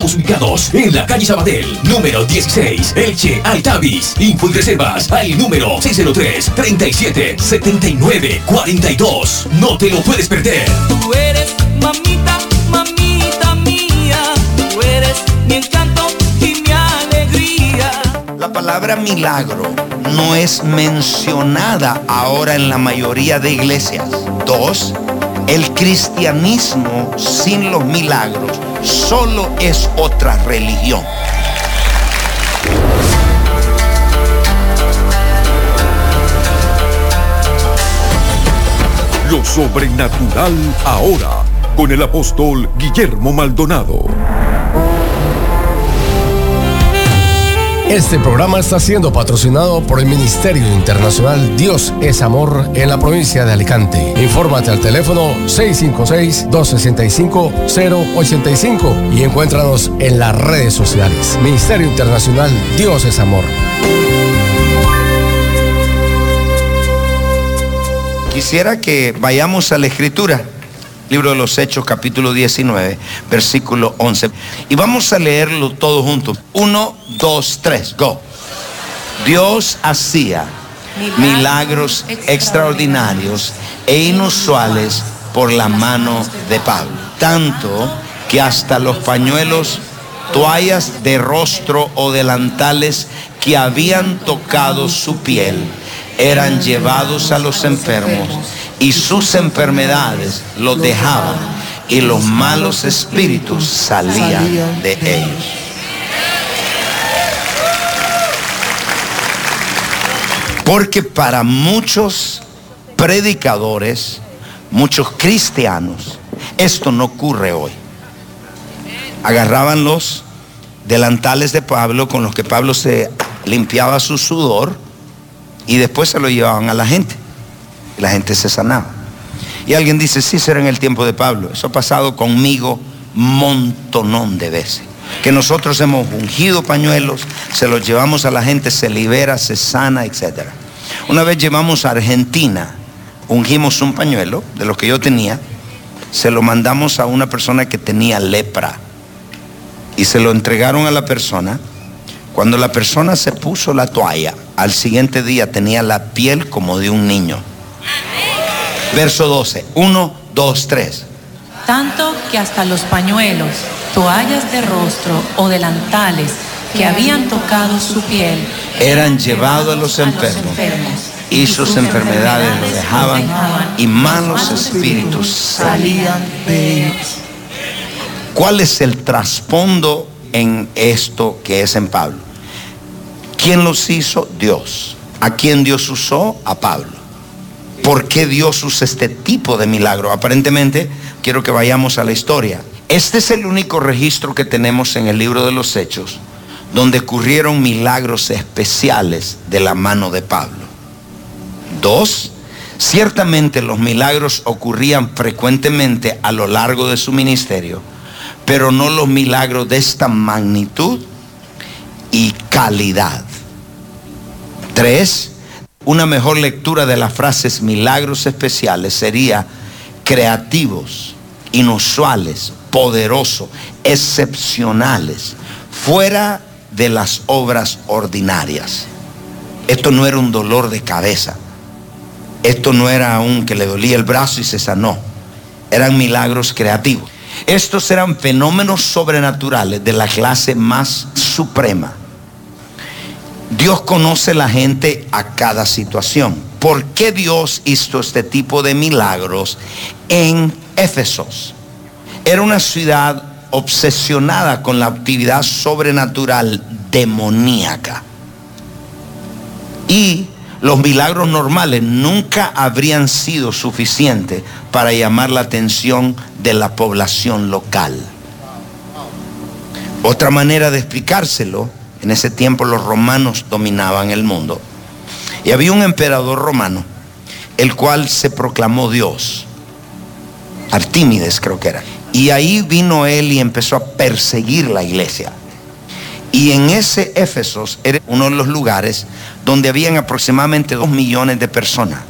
Estamos ubicados en la calle Sabatel, número 16, Elche, Altavis. Info y reservas al número 603-3779-42. No te lo puedes perder. Tú eres mamita, mamita mía. Tú eres mi encanto y mi alegría. La palabra milagro no es mencionada ahora en la mayoría de iglesias. 2, el cristianismo sin los milagros solo es otra religión. Lo sobrenatural ahora, con el apóstol Guillermo Maldonado. Este programa está siendo patrocinado por el Ministerio Internacional Dios es Amor en la provincia de Alicante. Infórmate al teléfono 656-265-085 y encuéntranos en las redes sociales. Ministerio Internacional Dios es Amor. Quisiera que vayamos a la Escritura, libro de los Hechos, capítulo 19, versículo 11. Y vamos a leerlo todos juntos. 1, 2, 3, go. Dios hacía milagros extraordinarios e inusuales por la mano de Pablo. Tanto que hasta los pañuelos, toallas de rostro o delantales que habían tocado su piel eran llevados a los enfermos y sus enfermedades los dejaban y los malos espíritus salían de ellos. Porque para muchos predicadores, muchos cristianos, esto no ocurre hoy. Agarraban los delantales de Pablo con los que Pablo se limpiaba su sudor y después se lo llevaban a la gente. Y la gente se sanaba. Y alguien dice, sí, será en el tiempo de Pablo. Eso ha pasado conmigo montonón de veces. Que nosotros hemos ungido pañuelos, se los llevamos a la gente, se libera, se sana, etc. Una vez llevamos a Argentina, ungimos un pañuelo, de los que yo tenía, se lo mandamos a una persona que tenía lepra. Y se lo entregaron a la persona. Cuando la persona se puso la toalla, al siguiente día tenía la piel como de un niño. Verso 12, 1, 2, 3. Tanto que hasta los pañuelos, toallas de rostro o delantales que habían tocado su piel eran llevados a los enfermos y sus enfermedades lo dejaban y malos espíritus salían de ellos. ¿Cuál es el trasfondo en esto que es en Pablo? ¿Quién los hizo? Dios. ¿A quién Dios usó? A Pablo. ¿Por qué Dios usa este tipo de milagro? Aparentemente, quiero que vayamos a la historia. Este es el único registro que tenemos en el libro de los Hechos donde ocurrieron milagros especiales de la mano de Pablo. 2, ciertamente los milagros ocurrían frecuentemente a lo largo de su ministerio, pero no los milagros de esta magnitud y calidad. 3, una mejor lectura de las frases milagros especiales sería creativos, inusuales, poderosos, excepcionales, fuera de las obras ordinarias. Esto no era un dolor de cabeza. Esto no era un que le dolía el brazo y se sanó. Eran milagros creativos. Estos eran fenómenos sobrenaturales de la clase más suprema. Dios conoce la gente a cada situación. ¿Por qué Dios hizo este tipo de milagros en Éfesos? Era una ciudad obsesionada con la actividad sobrenatural demoníaca. Y los milagros normales nunca habrían sido suficientes para llamar la atención de la población local. Otra manera de explicárselo, en ese tiempo los romanos dominaban el mundo. Y había un emperador romano, el cual se proclamó Dios. Artímides creo que era. Y ahí vino él y empezó a perseguir la iglesia. Y en ese Éfesos era uno de los lugares donde habían aproximadamente 2 millones de personas.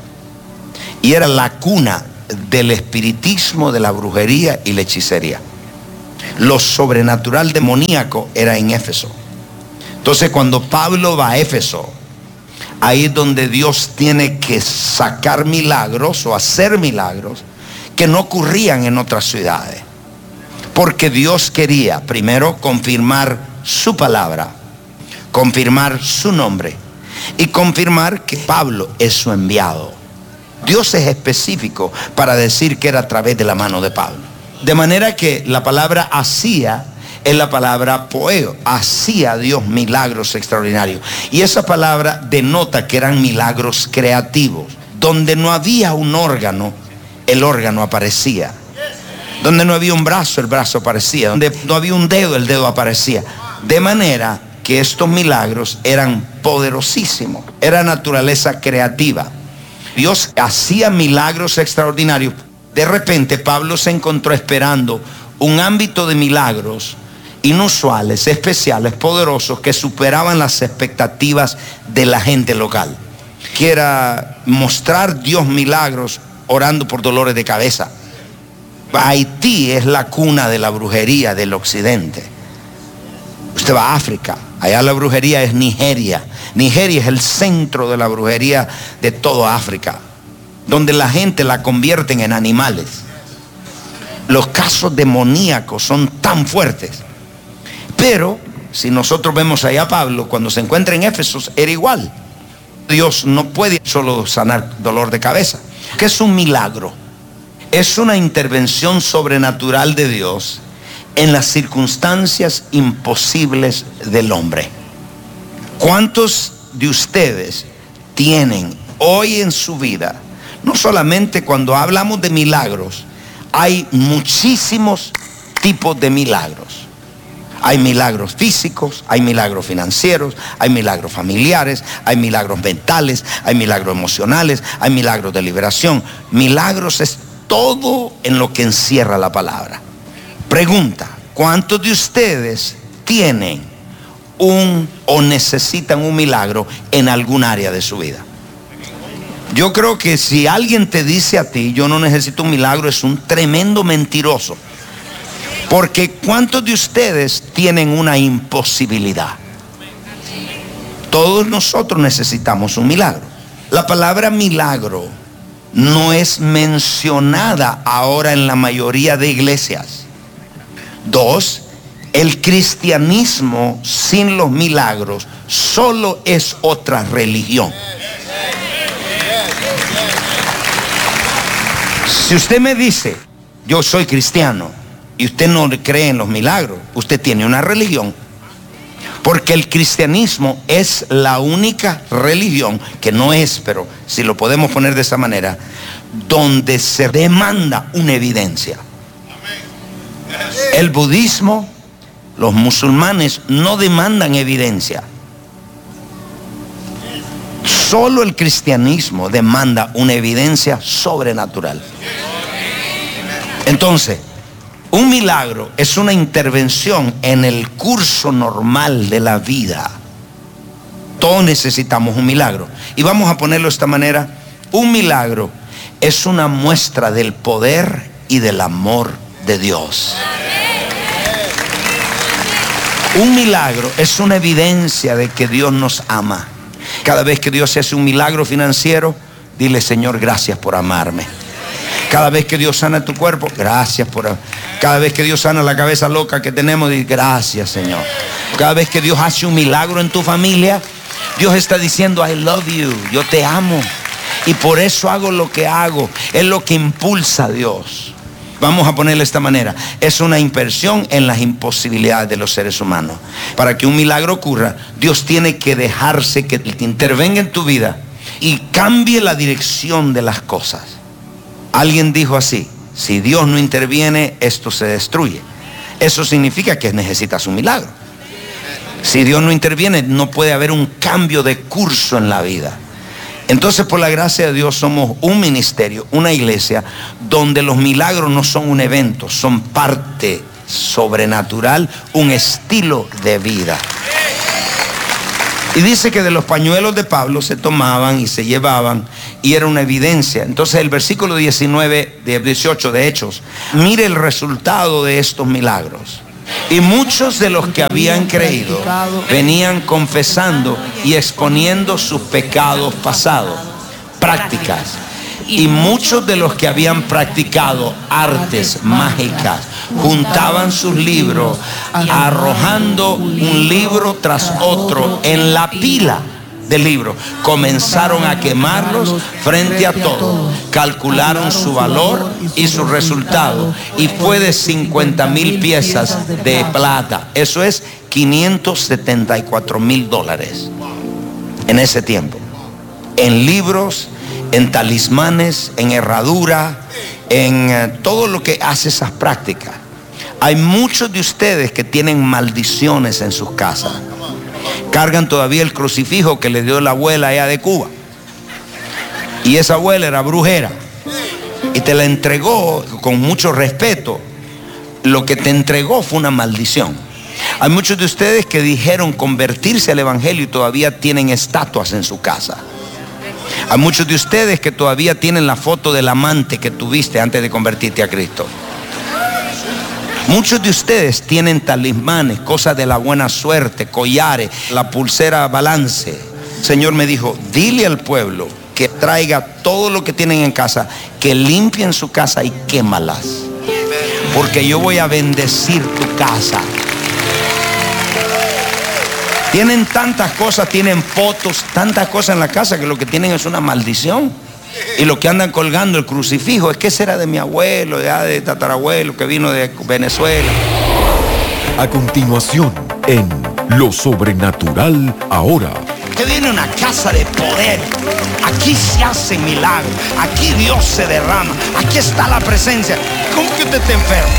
Y era la cuna del espiritismo, de la brujería y la hechicería. Lo sobrenatural demoníaco era en Éfeso. Entonces cuando Pablo va a Éfeso, ahí es donde Dios tiene que sacar milagros o hacer milagros que no ocurrían en otras ciudades. Porque Dios quería primero confirmar su palabra, confirmar su nombre y confirmar que Pablo es su enviado. Dios es específico para decir que era a través de la mano de Pablo. De manera que la palabra hacía es la palabra poeo. Hacía Dios milagros extraordinarios. Y esa palabra denota que eran milagros creativos. Donde no había un órgano, el órgano aparecía. Donde no había un brazo, el brazo aparecía. Donde no había un dedo, el dedo aparecía. De manera que estos milagros eran poderosísimos. Era naturaleza creativa. Dios hacía milagros extraordinarios. De repente Pablo se encontró esperando un ámbito de milagros inusuales, especiales, poderosos, que superaban las expectativas de la gente local. Que era mostrar Dios milagros orando por dolores de cabeza. Haití es la cuna de la brujería del occidente. Usted va a África, allá la brujería es Nigeria. Nigeria es el centro de la brujería de toda África, donde la gente la convierten en animales. Los casos demoníacos son tan fuertes. Pero si nosotros vemos allá a Pablo, cuando se encuentra en Éfeso, era igual. Dios no puede solo sanar dolor de cabeza. ¿Qué es un milagro? Es una intervención sobrenatural de Dios en las circunstancias imposibles del hombre. ¿Cuántos de ustedes tienen hoy en su vida, no solamente cuando hablamos de milagros, hay muchísimos tipos de milagros? Hay milagros físicos, hay milagros financieros, hay milagros familiares, hay milagros mentales, hay milagros emocionales, hay milagros de liberación. Milagros es todo en lo que encierra la palabra. Pregunta: ¿cuántos de ustedes tienen o necesitan un milagro en algún área de su vida? Yo creo que si alguien te dice a ti, yo no necesito un milagro, es un tremendo mentiroso. Porque ¿cuántos de ustedes tienen una imposibilidad? Todos nosotros necesitamos un milagro. La palabra milagro no es mencionada ahora en la mayoría de iglesias. 2, el cristianismo sin los milagros solo es otra religión. Si usted me dice, yo soy cristiano, y usted no cree en los milagros, usted tiene una religión. Porque el cristianismo es la única religión, que no es, pero si lo podemos poner de esa manera, donde se demanda una evidencia. El budismo, los musulmanes no demandan evidencia. Solo el cristianismo demanda una evidencia sobrenatural. Entonces, un milagro es una intervención en el curso normal de la vida. Todos necesitamos un milagro. Y vamos a ponerlo de esta manera: un milagro es una muestra del poder y del amor de Dios. Un milagro es una evidencia de que Dios nos ama. Cada vez que Dios hace un milagro financiero, dile: Señor, gracias por amarme. Cada vez que Dios sana tu cuerpo, gracias por... Cada vez que Dios sana la cabeza loca que tenemos, di gracias, Señor. Cada vez que Dios hace un milagro en tu familia, Dios está diciendo: I love you, yo te amo. Y por eso hago lo que hago. Es lo que impulsa a Dios. Vamos a ponerle de esta manera: es una inversión en las imposibilidades de los seres humanos. Para que un milagro ocurra, Dios tiene que dejarse que intervenga en tu vida y cambie la dirección de las cosas. Alguien dijo así: si Dios no interviene, esto se destruye. Eso significa que necesitas un milagro. Si Dios no interviene, no puede haber un cambio de curso en la vida. Entonces, por la gracia de Dios, somos un ministerio, una iglesia, donde los milagros no son un evento, son parte sobrenatural, un estilo de vida. Y dice que de los pañuelos de Pablo se tomaban y se llevaban, y era una evidencia. Entonces el versículo 18 de Hechos, mire el resultado de estos milagros. Y muchos de los que habían creído venían confesando y exponiendo sus pecados pasados, prácticas. Y muchos de los que habían practicado artes mágicas juntaban sus libros, arrojando un libro tras otro en la pila de libros. Comenzaron a quemarlos frente a todos. Calcularon su valor y su resultado, y fue de 50,000 piezas de plata. Eso es $574,000 en ese tiempo. En libros, en talismanes, en herradura, en todo lo que hace esas prácticas. Hay muchos de ustedes que tienen maldiciones en sus casas. Cargan todavía el crucifijo que le dio la abuela allá de Cuba. Y esa abuela era brujera. Y te la entregó con mucho respeto. Lo que te entregó fue una maldición. Hay muchos de ustedes que dijeron convertirse al evangelio y todavía tienen estatuas en su casa. Hay muchos de ustedes que todavía tienen la foto del amante que tuviste antes de convertirte a Cristo. Muchos de ustedes tienen talismanes, cosas de la buena suerte, collares, la pulsera balance. El Señor me dijo, dile al pueblo que traiga todo lo que tienen en casa, que limpien su casa y quémalas. Porque yo voy a bendecir tu casa. Tienen tantas cosas, tienen fotos, tantas cosas en la casa que lo que tienen es una maldición. Y lo que andan colgando el crucifijo es que ese era de mi abuelo, ya de tatarabuelo que vino de Venezuela. A continuación, en Lo Sobrenatural Ahora. Que viene una casa de poder. Aquí se hace milagros. Aquí Dios se derrama. Aquí está la presencia. ¿Cómo que usted está enfermo?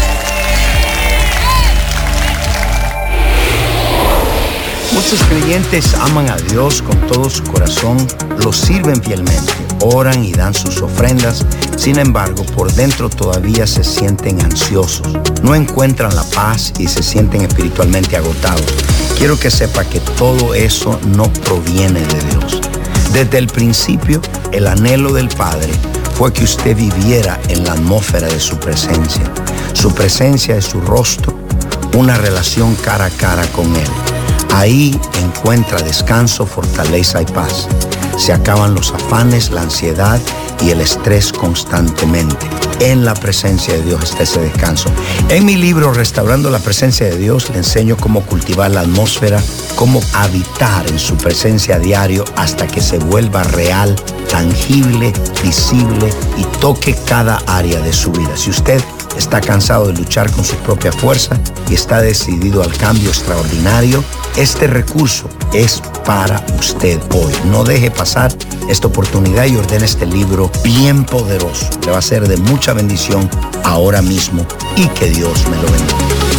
Muchos creyentes aman a Dios con todo su corazón, lo sirven fielmente, oran y dan sus ofrendas. Sin embargo, por dentro todavía se sienten ansiosos, no encuentran la paz y se sienten espiritualmente agotados. Quiero que sepa que todo eso no proviene de Dios. Desde el principio, el anhelo del Padre fue que usted viviera en la atmósfera de su presencia. Su presencia es su rostro, una relación cara a cara con Él. Ahí encuentra descanso, fortaleza y paz. Se acaban los afanes, la ansiedad y el estrés constantemente. En la presencia de Dios está ese descanso. En mi libro Restaurando la Presencia de Dios le enseño cómo cultivar la atmósfera, cómo habitar en su presencia a diario hasta que se vuelva real, tangible, visible y toque cada área de su vida. Si usted está cansado de luchar con su propia fuerza y está decidido al cambio extraordinario, este recurso es para usted hoy. No deje pasar esta oportunidad y ordene este libro bien poderoso. Le va a ser de mucha bendición ahora mismo y que Dios me lo bendiga.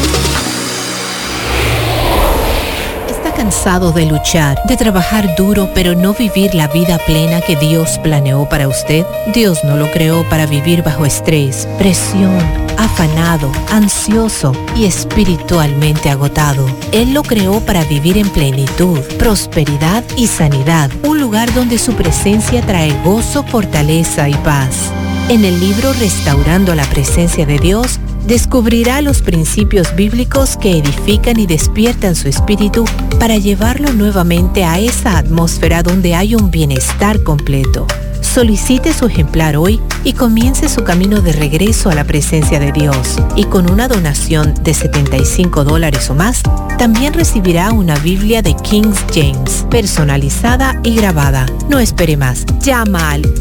¿Cansado de luchar, de trabajar duro, pero no vivir la vida plena que Dios planeó para usted? Dios no lo creó para vivir bajo estrés, presión, afanado, ansioso y espiritualmente agotado. Él lo creó para vivir en plenitud, prosperidad y sanidad, un lugar donde su presencia trae gozo, fortaleza y paz. En el libro Restaurando la Presencia de Dios, descubrirá los principios bíblicos que edifican y despiertan su espíritu para llevarlo nuevamente a esa atmósfera donde hay un bienestar completo. Solicite su ejemplar hoy y comience su camino de regreso a la presencia de Dios. Y con una donación de $75 o más, también recibirá una Biblia de King James, personalizada y grabada. No espere más. Llama al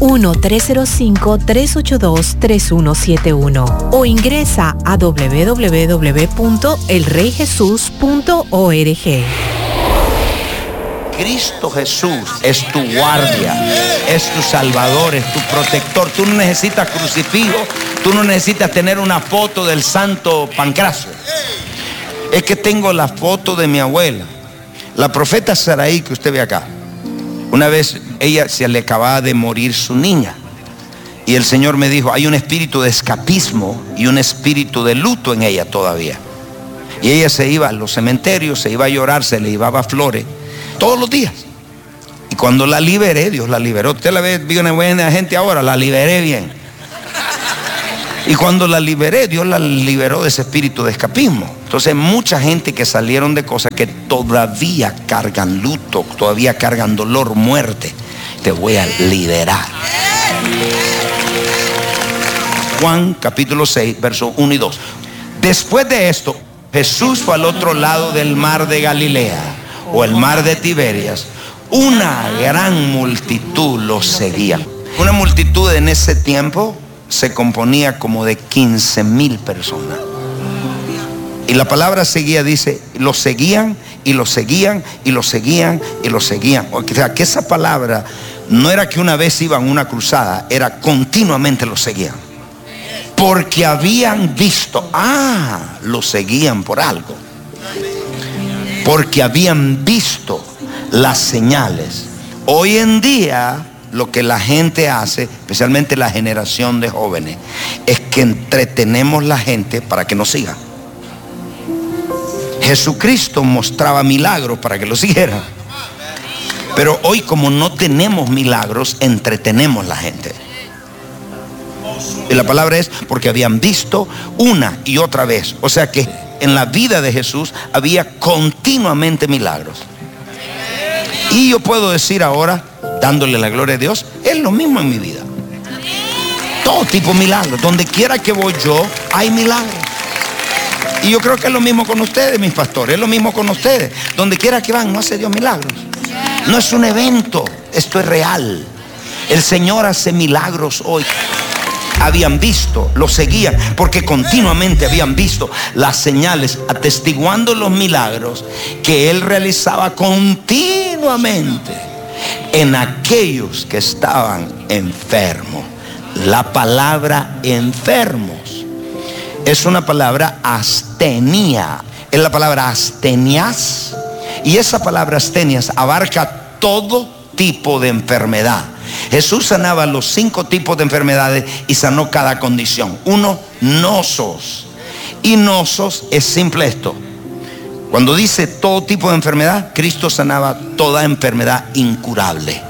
1-305-382-3171 o ingresa a www.elreyjesus.org. Cristo Jesús es tu guardia, es tu salvador, es tu protector. Tú no necesitas crucifijo, tú no necesitas tener una foto del santo Pancracio. Es que tengo la foto de mi abuela, la profeta Saraí que usted ve acá. Una vez ella se le acababa de morir su niña y el Señor me dijo, hay un espíritu de escapismo y un espíritu de luto en ella todavía. Y ella se iba a los cementerios, se iba a llorar, se le llevaba flores todos los días. Y cuando la liberé, Dios la liberó. Usted la ve, viene buena gente ahora, la liberé bien. Y cuando la liberé, Dios la liberó de ese espíritu de escapismo. Entonces mucha gente que salieron de cosas que todavía cargan luto, todavía cargan dolor, muerte, te voy a liberar. Juan capítulo 6, versos 1 y 2. Después de esto, Jesús fue al otro lado del mar de Galilea, o el mar de Tiberias. Una gran multitud lo seguía. Una multitud en ese tiempo se componía como de 15,000 personas. Y la palabra seguía, dice, lo seguían y lo seguían y lo seguían y lo seguían. O sea, que esa palabra no era que una vez iban a una cruzada, era continuamente lo seguían. Porque habían visto, lo seguían por algo. Porque habían visto las señales. Hoy en día, lo que la gente hace, especialmente la generación de jóvenes, es que entretenemos la gente para que nos siga. Jesucristo mostraba milagros para que lo siguieran. Pero hoy, como no tenemos milagros, entretenemos la gente. Y la palabra es porque habían visto una y otra vez. O sea que en la vida de Jesús había continuamente milagros. Y yo puedo decir ahora, dándole la gloria a Dios, es lo mismo en mi vida. Todo tipo de milagros. Donde quiera que voy yo, hay milagros. Y yo creo que es lo mismo con ustedes, mis pastores. Es lo mismo con ustedes. Donde quiera que van, no hace Dios milagros. No es un evento, esto es real. El Señor hace milagros hoy. Habían visto, lo seguían, porque continuamente habían visto las señales, atestiguando los milagros que Él realizaba continuamente en aquellos que estaban enfermos. La palabra enfermos es una palabra astenia, es la palabra astenias, y esa palabra astenias abarca todo tipo de enfermedad. Jesús sanaba los 5 tipos de enfermedades y sanó cada condición. 1, nosos. Y nosos es simple esto. Cuando dice todo tipo de enfermedad, Cristo sanaba toda enfermedad incurable.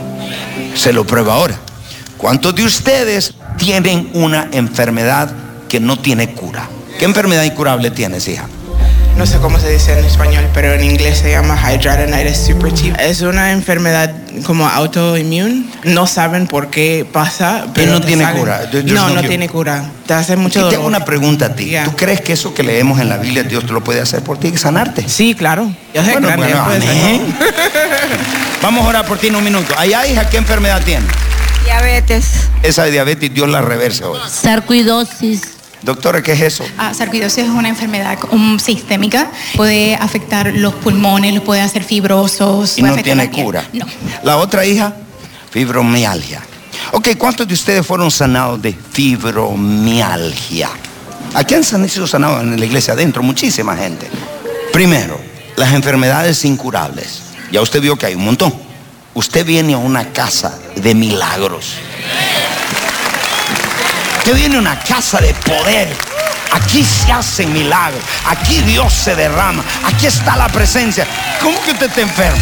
Se lo prueba ahora. ¿Cuántos de ustedes tienen una enfermedad que no tiene cura? ¿Qué enfermedad incurable tienes, hija? No sé cómo se dice en español, pero en inglés se llama hidradenitis suppurativa. Es una enfermedad como autoinmune. No saben por qué pasa, pero no tiene cura. No tiene cura. Te hace mucho dolor. Y tengo una pregunta a ti. ¿Tú crees que eso que leemos en la Biblia, Dios te lo puede hacer por ti y sanarte? Sí, claro. Bueno, amén. Vamos a orar por ti en un minuto. Allá, hija, ¿qué enfermedad tiene? Diabetes. Esa diabetes Dios la reverse hoy. Sarcoidosis. Doctora, ¿qué es eso? Sarcoidosis es una enfermedad sistémica. Puede afectar los pulmones, los puede hacer fibrosos. Y no tiene cura. No. La otra hija, fibromialgia. Ok, ¿cuántos de ustedes fueron sanados de fibromialgia? ¿A quién han sido sanados en la iglesia adentro? Muchísima gente. Primero, las enfermedades incurables. Ya usted vio que hay un montón. Usted viene a una casa de milagros. Usted viene a una casa de poder. Aquí se hacen milagros. Aquí Dios se derrama. Aquí está la presencia. ¿Cómo que usted está enfermo?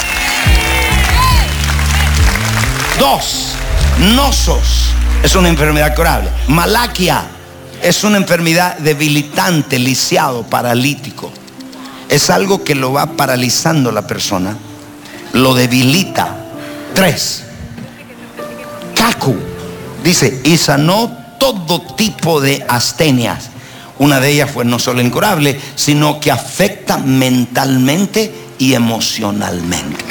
2, nosos es una enfermedad curable. Malaquia es una enfermedad debilitante, lisiado, paralítico. Es algo que lo va paralizando la persona, lo debilita. 3, cacu dice, y sanó todo tipo de astenias. Una de ellas fue no solo incurable, sino que afecta mentalmente y emocionalmente.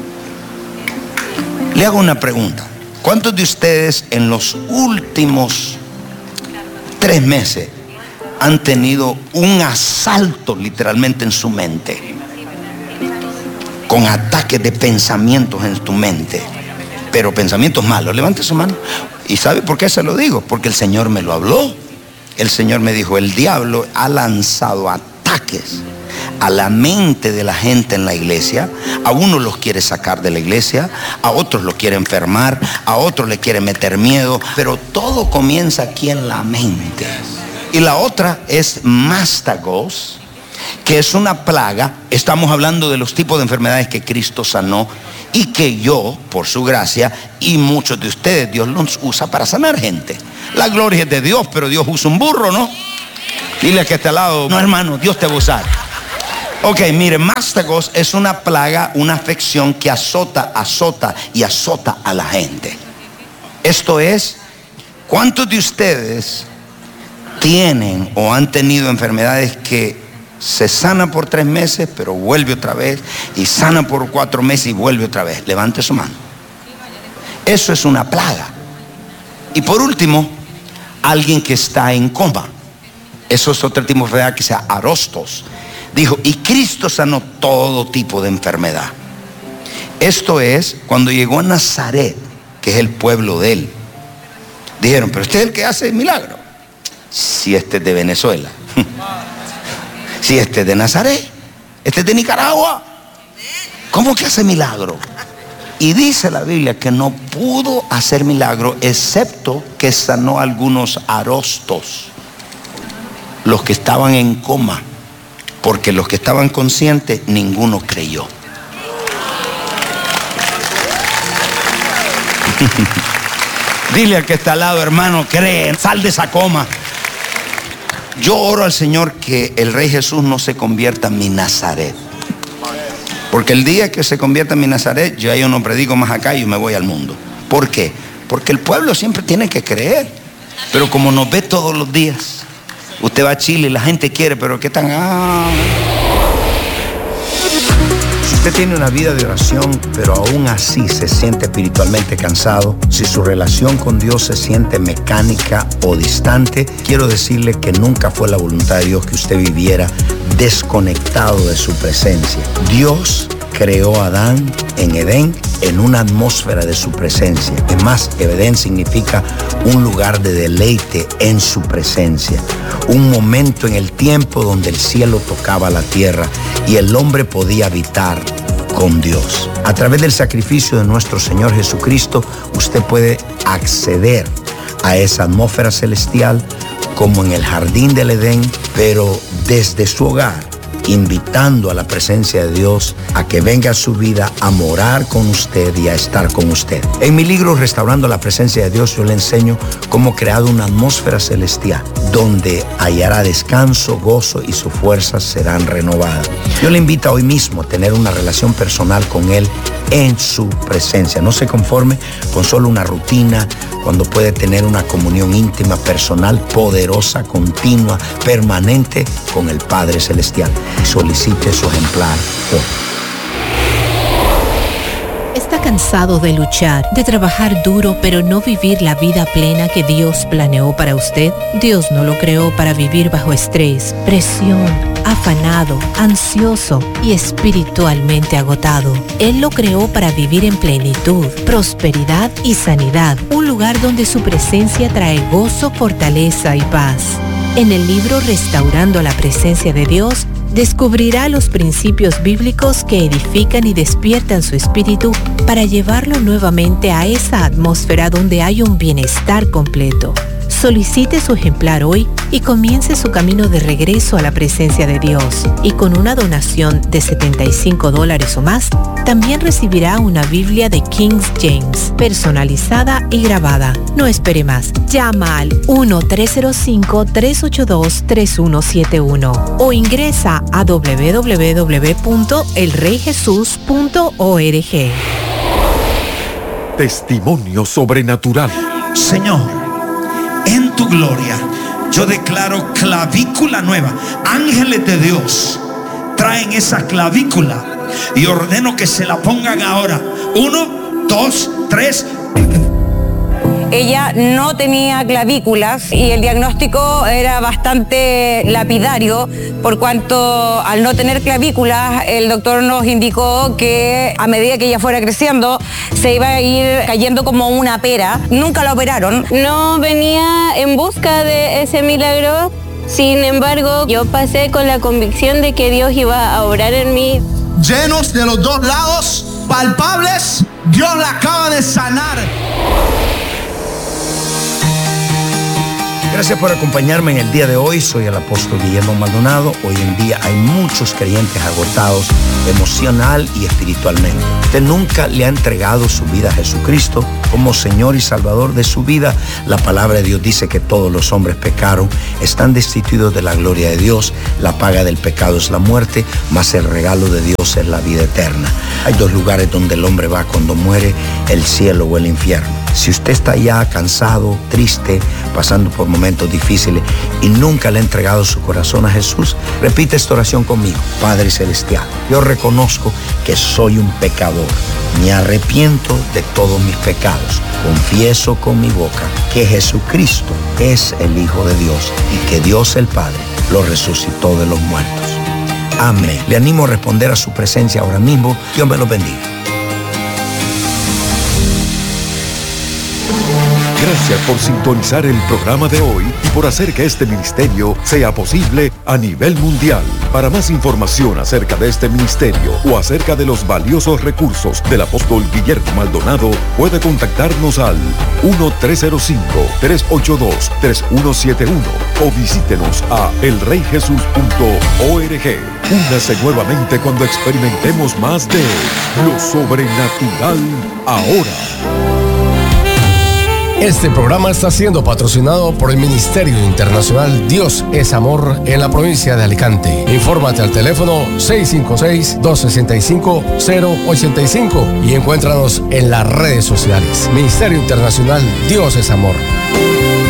Le hago una pregunta. ¿Cuántos de ustedes en los últimos 3 meses han tenido un asalto literalmente en su mente? Con ataques de pensamientos en tu mente, pero pensamientos malos. Levante su mano. ¿Y sabe por qué se lo digo? Porque el Señor me lo habló. El Señor me dijo, el diablo ha lanzado ataques a la mente de la gente en la iglesia. A unos los quiere sacar de la iglesia, a otros los quiere enfermar, a otros le quiere meter miedo, pero todo comienza aquí en la mente. Y la otra es mástagos, que es una plaga. Estamos hablando de los tipos de enfermedades que Cristo sanó y que yo, por su gracia, y muchos de ustedes, Dios los usa para sanar gente. La gloria es de Dios, pero Dios usa un burro, ¿no? Dile a que está al lado, no hermano, Dios te va a usar. Ok, mire, mástagos es una plaga, una afección que azota a la gente. Esto es, ¿cuántos de ustedes tienen o han tenido enfermedades que se sana por 3 meses, pero vuelve otra vez, y sana por 4 meses y vuelve otra vez? Levante su mano. Eso es una plaga. Y por último, alguien que está en coma. Eso es otro tipo de enfermedad que se llama arostos. Dijo, y Cristo sanó todo tipo de enfermedad. Esto es, cuando llegó a Nazaret, que es el pueblo de él, dijeron, pero este es el que hace el milagro. Si este es de Venezuela, si este es de Nazaret, este es de Nicaragua, ¿cómo que hace milagro? Y dice la Biblia que no pudo hacer milagro, excepto que sanó a algunos arostos, los que estaban en coma, porque los que estaban conscientes, ninguno creyó. Dile al que está al lado, hermano, cree, sal de esa coma. Yo oro al Señor que el Rey Jesús no se convierta en mi Nazaret. Porque el día que se convierta en mi Nazaret, yo no predico más acá y yo me voy al mundo. ¿Por qué? Porque el pueblo siempre tiene que creer. Pero como nos ve todos los días, usted va a Chile y la gente quiere, pero ¿qué tan? Si usted tiene una vida de oración, pero aún así se siente espiritualmente cansado, si su relación con Dios se siente mecánica o distante, quiero decirle que nunca fue la voluntad de Dios que usted viviera desconectado de su presencia. Dios creó a Adán en Edén en una atmósfera de su presencia. Es más, Edén significa un lugar de deleite en su presencia. Un momento en el tiempo donde el cielo tocaba la tierra y el hombre podía habitar con Dios. A través del sacrificio de nuestro Señor Jesucristo, usted puede acceder a esa atmósfera celestial como en el jardín del Edén, pero desde su hogar, invitando a la presencia de Dios a que venga a su vida a morar con usted y a estar con usted. En mi libro Restaurando la Presencia de Dios, yo le enseño cómo crear una atmósfera celestial donde hallará descanso, gozo y sus fuerzas serán renovadas. Yo le invito hoy mismo a tener una relación personal con Él en su presencia. No se conforme con solo una rutina, cuando puede tener una comunión íntima, personal, poderosa, continua, permanente con el Padre Celestial. Solicite su ejemplar hoy. ¿Está cansado de luchar, de trabajar duro, pero no vivir la vida plena que Dios planeó para usted? Dios no lo creó para vivir bajo estrés, presión, afanado, ansioso y espiritualmente agotado. Él lo creó para vivir en plenitud, prosperidad y sanidad. Un lugar donde su presencia trae gozo, fortaleza y paz. En el libro Restaurando la Presencia de Dios, descubrirá los principios bíblicos que edifican y despiertan su espíritu para llevarlo nuevamente a esa atmósfera donde hay un bienestar completo. Solicite su ejemplar hoy y comience su camino de regreso a la presencia de Dios. Y con una donación de $75 o más, también recibirá una Biblia de King James, personalizada y grabada. No espere más. Llama al 1-305-382-3171 o ingresa a www.elreyjesus.org. Testimonio sobrenatural. Señor, en tu gloria, yo declaro clavícula nueva. Ángeles de Dios traen esa clavícula y ordeno que se la pongan ahora. 1, 2, 3. Ella no tenía clavículas y el diagnóstico era bastante lapidario, por cuanto al no tener clavículas el doctor nos indicó que a medida que ella fuera creciendo se iba a ir cayendo como una pera. Nunca la operaron. No venía en busca de ese milagro, sin embargo yo pasé con la convicción de que Dios iba a obrar en mí. Llenos de los dos lados, palpables, Dios la acaba de sanar. Gracias por acompañarme en el día de hoy. Soy el apóstol Guillermo Maldonado. Hoy en día hay muchos creyentes agotados emocional y espiritualmente. Usted nunca le ha entregado su vida a Jesucristo como Señor y Salvador de su vida. La palabra de Dios dice que todos los hombres pecaron, están destituidos de la gloria de Dios. La paga del pecado es la muerte, mas el regalo de Dios es la vida eterna. Hay dos lugares donde el hombre va cuando muere, el cielo o el infierno. Si usted está ya cansado, triste, pasando por momentos difíciles y nunca le ha entregado su corazón a Jesús, repite esta oración conmigo. Padre Celestial, yo reconozco que soy un pecador. Me arrepiento de todos mis pecados. Confieso con mi boca que Jesucristo es el Hijo de Dios y que Dios el Padre lo resucitó de los muertos. Amén. Le animo a responder a su presencia ahora mismo. Dios me lo bendiga. Gracias por sintonizar el programa de hoy y por hacer que este ministerio sea posible a nivel mundial. Para más información acerca de este ministerio o acerca de los valiosos recursos del apóstol Guillermo Maldonado, puede contactarnos al 1-305-382-3171 o visítenos a elreyjesus.org. Únase nuevamente cuando experimentemos más de lo sobrenatural ahora. Este programa está siendo patrocinado por el Ministerio Internacional Dios es Amor en la provincia de Alicante. Infórmate al teléfono 656-265-085 y encuéntranos en las redes sociales. Ministerio Internacional Dios es Amor.